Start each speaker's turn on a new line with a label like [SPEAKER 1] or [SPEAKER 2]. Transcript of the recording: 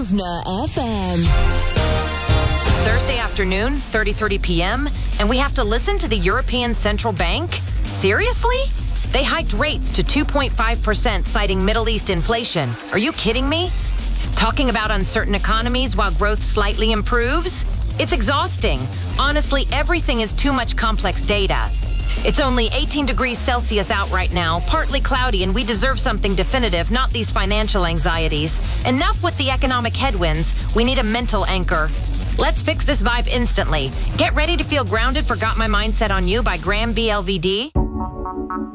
[SPEAKER 1] Husna FM.
[SPEAKER 2] Thursday afternoon, 30 p.m., and we have to listen to the European Central Bank? Seriously? They hiked rates to 2.5%, citing Middle East inflation. Are you kidding me? Talking about uncertain economies while growth slightly improves? It's exhausting. Honestly, everything is too much complex data. It's only 18 degrees Celsius out right now, partly cloudy, and we deserve something definitive, not these financial anxieties. Enough with the economic headwinds. We need a mental anchor. Let's fix this vibe instantly. Get ready to feel grounded for Got My Mindset on You by Graham BLVD.